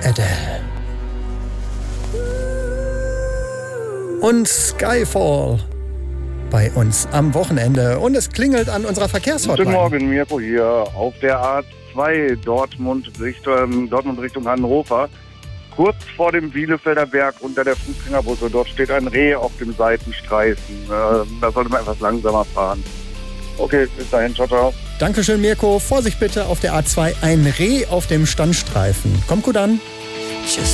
Adele. Und Skyfall bei uns am Wochenende. Und es klingelt an unserer Verkehrshotline. Guten Morgen, Mirko hier auf der A2 Dortmund Richtung Hannover. Kurz vor dem Bielefelder Berg unter der Fußgängerbrücke. Dort steht ein Reh auf dem Seitenstreifen. Da sollte man etwas langsamer fahren. Okay, bis dahin. Ciao, ciao. Dankeschön, Mirko. Vorsicht bitte auf der A2. Ein Reh auf dem Standstreifen. Kommt gut an.